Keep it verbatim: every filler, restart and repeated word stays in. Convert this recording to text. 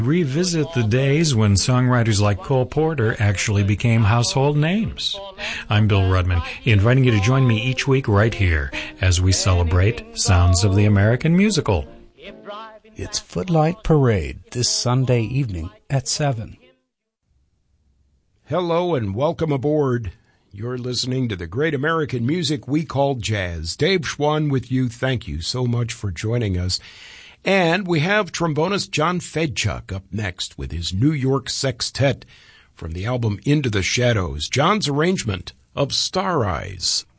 Revisit the days when songwriters like Cole Porter actually became household names. I'm Bill Rudman, inviting you to join me each week right here as we celebrate Sounds of the American Musical. It's Footlight Parade this Sunday evening at seven. Hello and welcome aboard. You're listening to the great American music we call jazz. Dave Schwann with you. Thank you so much for joining us. And we have trombonist John Fedchuk up next with his New York Sextet from the album Into the Shadows. John's arrangement of Star Eyes.